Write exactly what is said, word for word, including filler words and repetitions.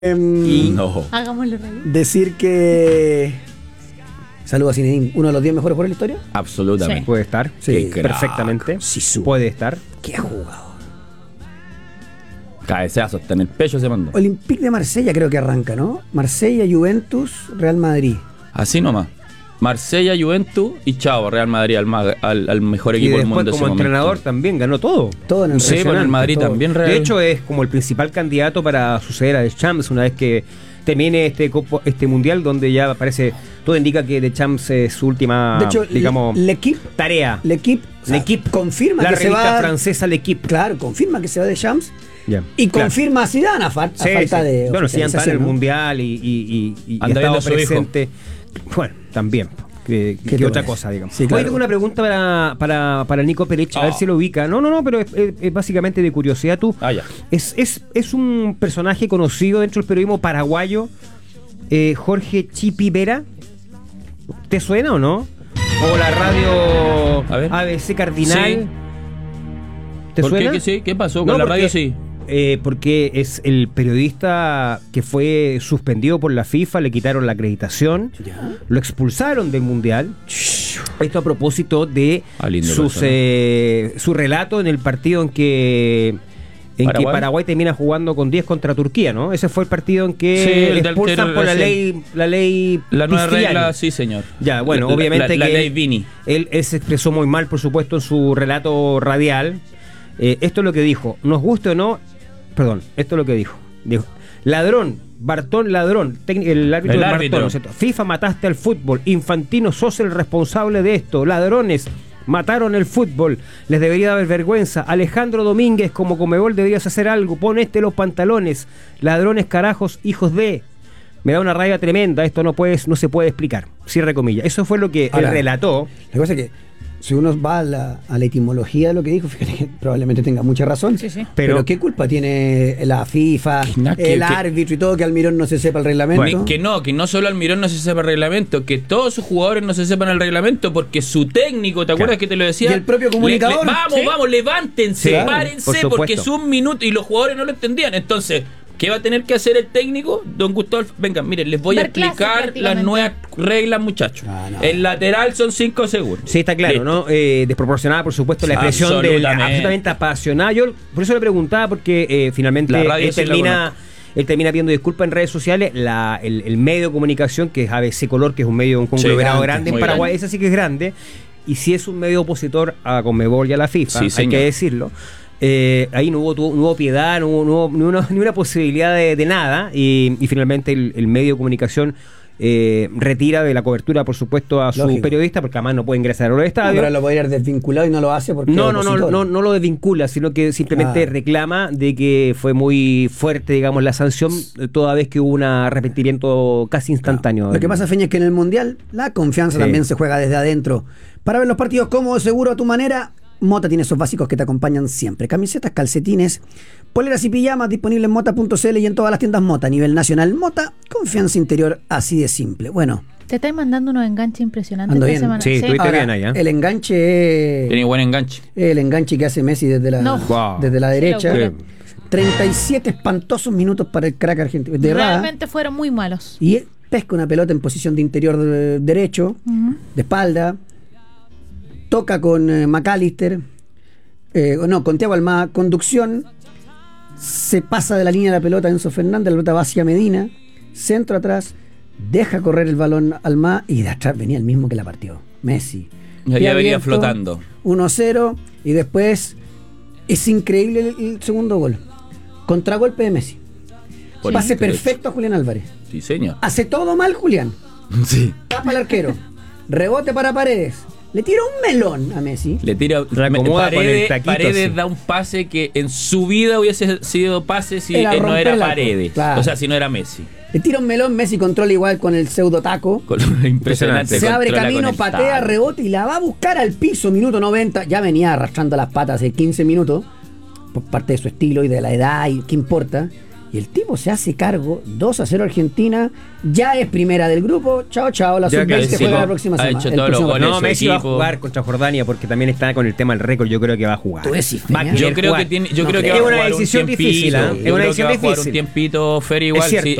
Eh, no. Hagámoslo reír. Decir que. Saludos a Zinedine, uno de los diez mejores jugadores de la historia. Absolutamente. Sí. Puede estar, Sí, sí, perfectamente. Zizou. Puede estar. ¿Qué ha jugado? Cabeceazo, hasta en el pecho se mandó. Olympique de Marsella creo que arranca, ¿no? Marsella, Juventus, Real Madrid. Así nomás. Marsella, Juventus y chao, Real Madrid al, ma- al, al mejor Y equipo del después mundo. como ese entrenador momento. también ganó todo. Todo en el Sí, con el Madrid todo. también. Real. De hecho es como el principal candidato para suceder a Deschamps una vez que termine este copo, este mundial donde ya parece todo indica que Deschamps es su última, De hecho, digamos, L'Equipe, tarea. L'Equipe, o sea, L'Equipe. confirma La que se revista va. francesa L'Equipe. Claro, confirma que se va de Champs Ya. y Claro. confirma a Zidane a, fa- a Sí, falta sí. de. Bueno, si ya está en el oficialización, ¿no? mundial y, y, y, y Anda ha estado viendo a su hijo. presente. Bueno, también. Que, ¿Qué que te otra parece? cosa, digamos. Sí, Hoy claro. tengo una pregunta para, para, para Nico Perech, a ver Oh. si lo ubica. No, no, no, pero es, es- es básicamente de curiosidad tú. Ah, ya. Es, es, es un personaje conocido dentro del periodismo paraguayo, eh, Jorge Chipi Vera. ¿Te suena o no? O la radio A ver. A B C Cardinal. Sí. ¿Te ¿Por suena? qué? ¿Qué, sí? ¿Qué pasó? No, Con la porque- radio sí. Eh, porque es el periodista que fue suspendido por la FIFA, le quitaron la acreditación, Ya. lo expulsaron del Mundial. Esto a propósito de Ah, lindo sus, persona. eh, su relato en el partido en que en Paraguay. que Paraguay termina jugando con diez contra Turquía, ¿no? Ese fue el partido en que Sí, el del expulsan que por la recién- ley la ley La nueva Pistriani. regla, sí, señor. Ya, bueno, La- obviamente la, la que ley Vini. Él, él se expresó muy mal, por supuesto, en su relato radial. Eh, esto es lo que dijo. Nos guste o no, perdón, esto es lo que dijo. Dijo, ladrón, Bartón ladrón, técnico- el árbitro El de Bartón, árbitro. ¿no es cierto? FIFA mataste al fútbol, Infantino sos el responsable de esto, ladrones. Mataron el fútbol, les debería haber vergüenza. Alejandro Domínguez, como Comebol deberías hacer algo, poneste los pantalones. Ladrones, carajos, hijos de. Me da una rabia tremenda, esto no puedes, no se puede explicar. Cierre comillas. Eso fue lo que Ahora, él relató. La cosa es que si uno va a la, a la etimología de lo que dijo, fíjate que probablemente tenga mucha razón. Sí, sí. Pero, Pero- ¿qué culpa tiene la FIFA, Que na- que- el que- árbitro y todo que Almirón no se sepa el reglamento? Bueno, que no, que no solo Almirón no se sepa el reglamento, que todos sus jugadores no se sepan el reglamento, porque su técnico, ¿te acuerdas que te lo decía? Y el propio comunicador. Le- le- vamos, Sí. vamos, levántense, Sí, por párense, supuesto. porque es un minuto y los jugadores no lo entendían. Entonces, ¿qué va a tener que hacer el técnico? Don Gustavo, venga, miren, les voy a Dar clases explicar las prácticamente. nuevas reglas, muchachos. Ah, no. El lateral son cinco segundos. Sí, está claro, Listo. ¿no? Eh, desproporcionada, por supuesto, la expresión de Absolutamente. absolutamente apasionada. Yo por eso le preguntaba, porque eh, finalmente La radio él, sí la termina, él termina pidiendo disculpas en redes sociales. La, el, el medio de comunicación, que es A B C Color, que es un medio, un conglomerado Sí, grande en muy Paraguay, grande. ese sí que es grande. Y si es un medio opositor a Conmebol y a la FIFA, Sí, hay señor. que decirlo. Eh, ahí no hubo, tu- no hubo piedad, no hubo, no hubo ni, una, ni una posibilidad de, de nada. Y, y finalmente el, el medio de comunicación eh, retira de la cobertura, por supuesto, a su Lógico. periodista, porque además no pueden ingresar a los No, estadios. pero lo podría haber desvinculado y no lo hace porque No, es no, no, opositor. no, no lo desvincula, sino que simplemente Ah. reclama de que fue muy fuerte, digamos, la sanción, eh, toda vez que hubo un arrepentimiento casi instantáneo. Lo que pasa, Feña, es que en el Mundial la confianza Sí. también se juega desde adentro. Para ver los partidos cómodos, seguro, a tu manera, Mota tiene esos básicos que te acompañan siempre. Camisetas, calcetines, poleras y pijamas disponibles en mota punto c l y en todas las tiendas Mota a nivel nacional. Mota, confianza interior así de simple. Bueno, Te estáis mandando unos enganches impresionantes Ando esta bien. semana. Sí, estuviste ahora, bien ahí, ¿eh? el enganche Tiene buen enganche. el enganche que hace Messi desde la, No. Wow. desde la derecha. locura. treinta y siete espantosos minutos para el crack argentino. De verdad. Realmente fueron muy malos. Y pesca una pelota en posición de interior de- derecho, Ujú. de espalda, toca con eh, McAllister, eh, no, con Thiago Almada, conducción, se pasa de la línea de la pelota Enzo Fernández, la pelota va hacia Medina, centro atrás, deja correr el balón Almada y de atrás venía el mismo que la partió, Messi. Ya Pie venía abierto, flotando. uno cero y después es increíble el, el segundo gol. Contragolpe de Messi. Por Pase el derecho. perfecto a Julián Álvarez. Sí, señor. Hace todo mal Julián. Sí. Tapa al arquero. Rebote para Paredes. Le tira un melón a Messi. Le tira Reacomoda con el Paredes, taquito, Paredes sí. da un pase que en su vida hubiese sido pase si Era eh, no romper era el arco, Paredes. claro. O sea, si no era Messi. Le tira un melón. Messi controla igual con el pseudo taco. Con- Impresionante. Se abre controla camino, con el patea, taco. rebote y la va a buscar al piso. Minuto noventa. Ya venía arrastrando las patas hace quince minutos. Por parte de su estilo y de la edad y qué importa. Y el tipo se hace cargo, dos a cero Argentina, ya es primera del grupo, chao chao, la Ya sub veinte casi, juega ha la próxima hecho semana. el todos los próximo goles. partido. No, su Messi va a equipo. jugar contra Jordania porque también está con el tema del récord. Yo creo que va a jugar. Tú decís, Va a Peña. Yo querer creo jugar. que tiene, yo No creo que creo. va a Es una jugar un decisión tiempito. difícil, ¿eh? Yo Es una creo que decisión va a jugar difícil. un tiempito Fer igual. Es cierto. Sí,